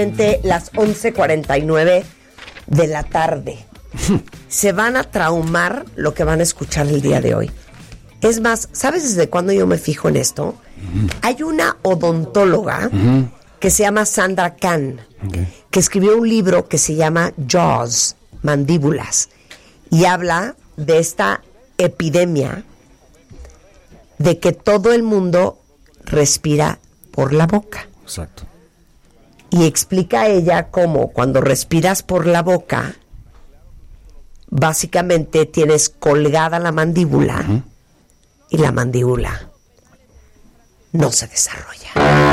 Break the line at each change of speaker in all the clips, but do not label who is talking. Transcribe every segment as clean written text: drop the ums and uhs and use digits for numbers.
Las 11:49 de la tarde. Se van a traumar lo que van a escuchar el día de hoy. Es más, ¿sabes desde cuándo yo me fijo en esto? Hay una odontóloga que se llama Sandra Kahn, que escribió un libro que se llama Jaws, Mandíbulas, y habla de esta epidemia de que todo el mundo respira por la boca.
Exacto.
Y explica ella cómo cuando respiras por la boca, básicamente tienes colgada la mandíbula y la mandíbula no se desarrolla.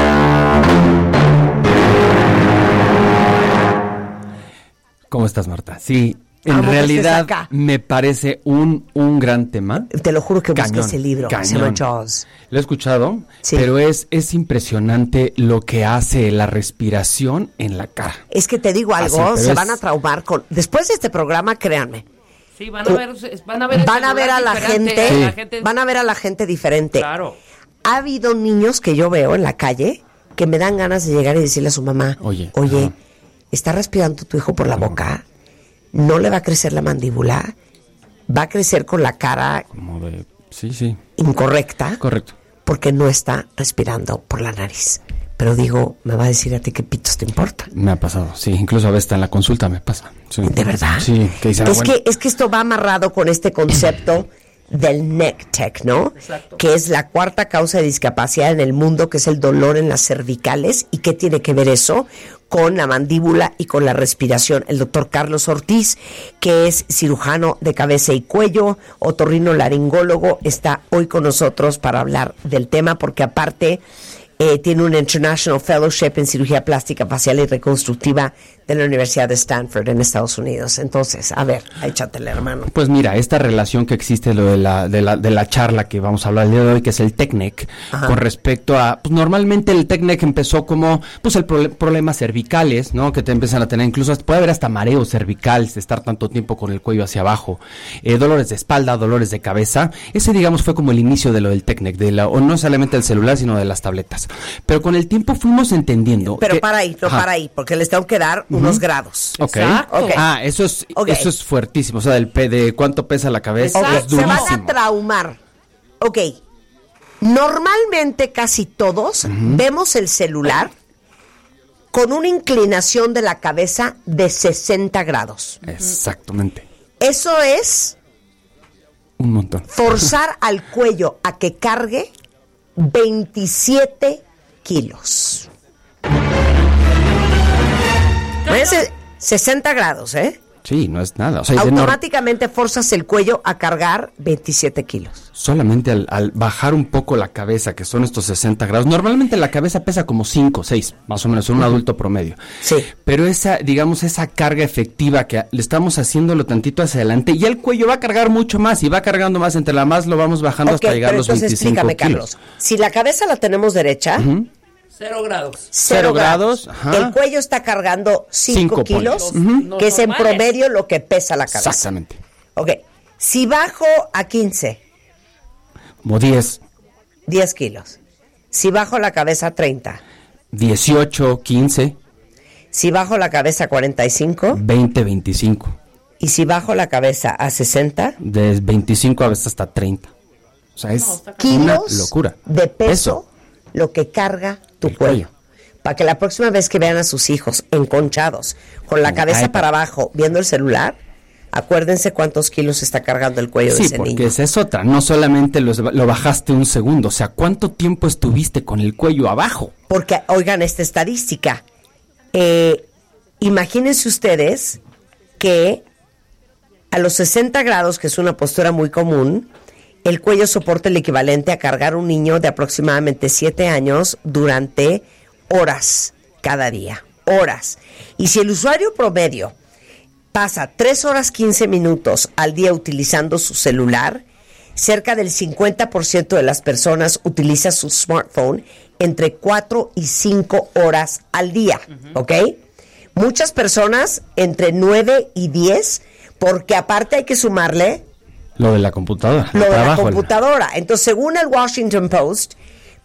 ¿Cómo estás, Marta? Sí, en realidad me parece un gran tema.
Te lo juro que busqué ese libro, se llama Jaws.
Lo he escuchado,
sí.
Pero es impresionante lo que hace la respiración en la cara.
Es que te digo algo, se van a traumar con... Después de este programa, créanme.
Sí, van a ver
a la gente,
sí.
Van a ver a la gente diferente.
Claro.
Ha habido niños que yo veo en la calle que me dan ganas de llegar y decirle a su mamá, oye, ¿está respirando tu hijo por la boca? No le va a crecer la mandíbula, va a crecer con la cara
como de... Sí.
incorrecta.
Correcto.
Porque no está respirando por la nariz. Pero digo, me va a decir a ti qué pitos te importa.
Me ha pasado, sí, incluso a veces en la consulta me pasa. Sí.
¿De verdad?
Sí. Que dice,
es que esto va amarrado con este concepto del neck-tech, ¿no?
Exacto.
Que es la cuarta causa de discapacidad en el mundo, que es el dolor en las cervicales. ¿Y qué tiene que ver eso con la mandíbula y con la respiración? El doctor Carlos Ortiz, que es cirujano de cabeza y cuello, otorrinolaringólogo, está hoy con nosotros para hablar del tema, porque aparte tiene un International Fellowship en Cirugía Plástica, Facial y Reconstructiva de la Universidad de Stanford en Estados Unidos. Entonces, a ver, échatele, hermano.
Pues mira, esta relación que existe, lo de la charla que vamos a hablar el día de hoy, que es el TECNEC, con respecto a, pues normalmente el TECNEC empezó como, pues el problemas cervicales, ¿no? Que te empiezan a tener, incluso puede haber hasta mareo cervical, de estar tanto tiempo con el cuello hacia abajo, dolores de espalda, dolores de cabeza. Ese, digamos, fue como el inicio de lo del TECNEC, o no solamente del celular, sino de las tabletas. Pero con el tiempo fuimos entendiendo.
Pero que, para ahí, porque les tengo que dar unos grados.
Okay. Eso es fuertísimo. O sea, de cuánto pesa la cabeza. Es durísimo.
Se van a traumar. Ok. Normalmente casi todos vemos el celular con una inclinación de la cabeza de 60 grados.
Exactamente.
Eso es
un montón.
Forzar al cuello a que cargue 27 kilos. Parece 60 grados, ¿eh?
Sí, no es nada. O sea,
automáticamente forzas el cuello a cargar 27 kilos.
Solamente al bajar un poco la cabeza, que son estos 60 grados. Normalmente la cabeza pesa como 5, 6, más o menos, en un adulto promedio.
Sí.
Pero esa carga efectiva que le estamos haciéndolo tantito hacia adelante, y el cuello va a cargar mucho más, y va cargando más, entre la más lo vamos bajando hasta llegar a los 25
explícame,
kilos.
Carlos. Si la cabeza la tenemos derecha...
0 grados.
0 grados. El cuello está cargando 5 kilos, que es en promedio lo que pesa la cabeza.
Exactamente.
Ok. Si bajo a 15.
Como 10.
10 kilos. Si bajo la cabeza a 30.
18, 15.
Si bajo la cabeza a 45.
20, 25.
Y si bajo la cabeza a 60.
De 25 a veces hasta 30. O sea, es una locura.
De peso. Lo que carga tu cuello. Para que la próxima vez que vean a sus hijos enconchados, con la cabeza para abajo, viendo el celular, acuérdense cuántos kilos está cargando el cuello de ese niño. Sí, porque
esa es otra. No solamente lo bajaste un segundo, o sea, ¿cuánto tiempo estuviste con el cuello abajo?
Porque, oigan, esta estadística. Imagínense ustedes que a los 60 grados, que es una postura muy común, el cuello soporta el equivalente a cargar un niño de aproximadamente 7 años durante horas cada día. Horas. Y si el usuario promedio pasa 3 horas 15 minutos al día utilizando su celular, cerca del 50% de las personas utiliza su smartphone entre 4 y 5 horas al día. ¿Ok? Muchas personas entre 9 y 10, porque aparte hay que sumarle
lo de la computadora.
Lo de la computadora. Entonces, según el Washington Post,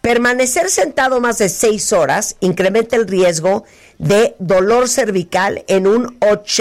Permanecer sentado más de 6 horas incrementa el riesgo de dolor cervical en un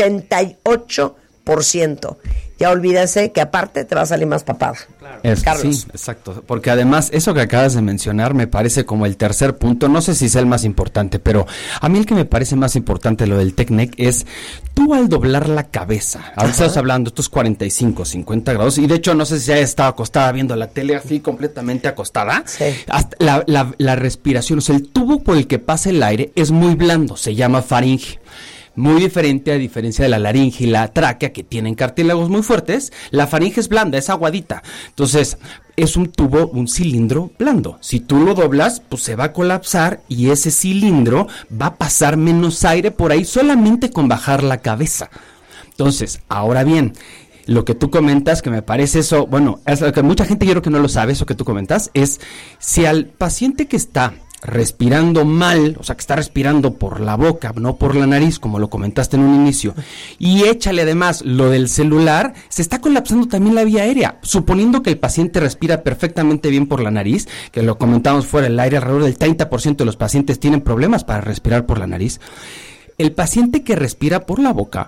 88%. Ya olvídese que aparte te va a salir más papada.
Claro.
Carlos.
Sí, exacto. Porque además, eso que acabas de mencionar me parece como el tercer punto. No sé si es el más importante, pero a mí el que me parece más importante lo del TECNEC es tú al doblar la cabeza. Ahora estás hablando, estos 45, 50 grados. Y de hecho, no sé si ya estaba acostada viendo la tele así, completamente acostada.
Sí.
Hasta la respiración, o sea, el tubo por el que pasa el aire es muy blando, se llama faringe. Muy diferente a diferencia de la laringe y la tráquea, que tienen cartílagos muy fuertes. La faringe es blanda, es aguadita. Entonces, es un tubo, un cilindro blando. Si tú lo doblas, pues se va a colapsar y ese cilindro va a pasar menos aire por ahí solamente con bajar la cabeza. Entonces, ahora bien, lo que tú comentas, que me parece eso, bueno, es lo que mucha gente yo creo que no lo sabe, eso que tú comentas, es si al paciente que está respirando mal, o sea que está respirando por la boca, no por la nariz, como lo comentaste en un inicio, y échale además lo del celular, se está colapsando también la vía aérea, suponiendo que el paciente respira perfectamente bien por la nariz, que lo comentamos fuera del aire, alrededor del 30% de los pacientes tienen problemas para respirar por la nariz. El paciente que respira por la boca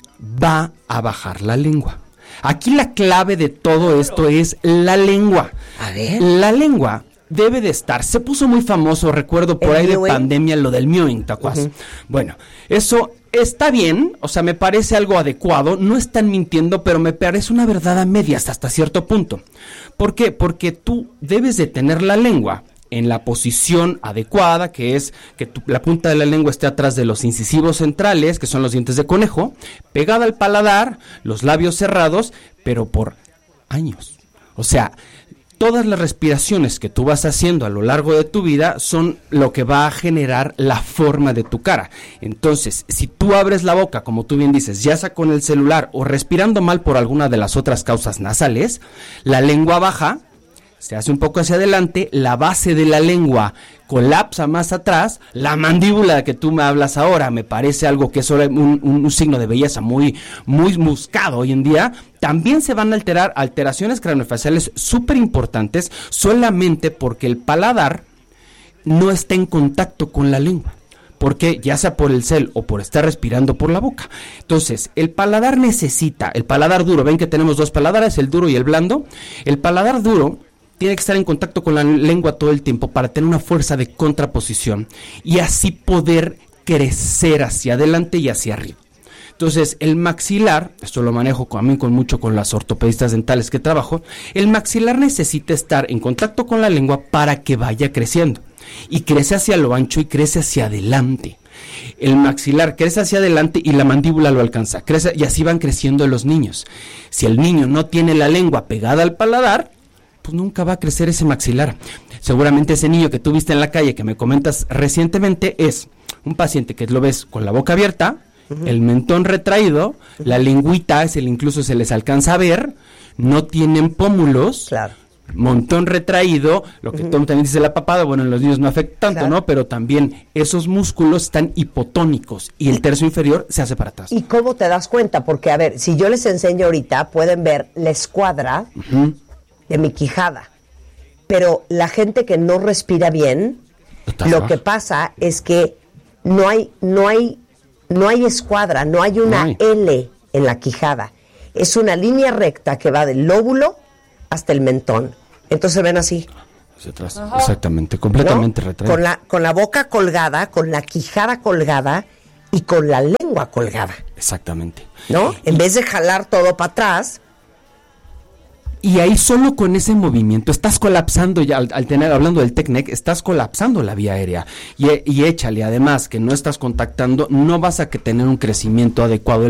va a bajar la lengua. Aquí la clave de todo esto es la lengua.
A ver.
La lengua debe de estar, se puso muy famoso, recuerdo por ahí de pandemia, lo del mewing, ¿te acuerdas? Bueno, eso está bien, o sea, me parece algo adecuado, no están mintiendo, pero me parece una verdad a medias hasta cierto punto. ¿Por qué? Porque tú debes de tener la lengua en la posición adecuada, que es que la punta de la lengua esté atrás de los incisivos centrales, que son los dientes de conejo, pegada al paladar, los labios cerrados, pero por años. O sea, todas las respiraciones que tú vas haciendo a lo largo de tu vida son lo que va a generar la forma de tu cara. Entonces, si tú abres la boca, como tú bien dices, ya sea con el celular o respirando mal por alguna de las otras causas nasales, la lengua baja, se hace un poco hacia adelante, la base de la lengua colapsa más atrás, la mandíbula que tú me hablas ahora, me parece algo que es un signo de belleza muy buscado hoy en día. También se van a alterar alteraciones craneofaciales súper importantes solamente porque el paladar no está en contacto con la lengua. Porque ya sea por el cel o por estar respirando por la boca. Entonces, el paladar duro, ven que tenemos dos paladares, el duro y el blando. El paladar duro tiene que estar en contacto con la lengua todo el tiempo para tener una fuerza de contraposición y así poder crecer hacia adelante y hacia arriba. Entonces, el maxilar, esto lo manejo mucho con las ortopedistas dentales que trabajo, el maxilar necesita estar en contacto con la lengua para que vaya creciendo. Y crece hacia lo ancho y crece hacia adelante. El maxilar crece hacia adelante y la mandíbula lo alcanza. Crece y así van creciendo los niños. Si el niño no tiene la lengua pegada al paladar, pues nunca va a crecer ese maxilar. Seguramente ese niño que tú viste en la calle, que me comentas recientemente, es un paciente que lo ves con la boca abierta, el mentón retraído, la lengüita, incluso se les alcanza a ver, no tienen pómulos,
claro,
montón retraído, lo que tú también dices de la papada, bueno, en los niños no afecta tanto, claro, ¿no? Pero también esos músculos están hipotónicos y el tercio inferior se hace para atrás.
¿Y cómo te das cuenta? Porque, a ver, si yo les enseño ahorita, pueden ver la escuadra de mi quijada, pero la gente que no respira bien, lo que pasa es que no hay escuadra, no hay una L en la quijada, es una línea recta que va del lóbulo hasta el mentón, entonces ven así
hacia atrás. Ajá. Exactamente, completamente, ¿no?
Retraído. Con la boca colgada, con la quijada colgada y con la lengua colgada.
Exactamente.
¿No? En vez de jalar todo para atrás.
Y ahí solo con ese movimiento estás colapsando ya, hablando del TECNEC, estás colapsando la vía aérea. Y échale además que no estás contactando, no vas a tener un crecimiento adecuado.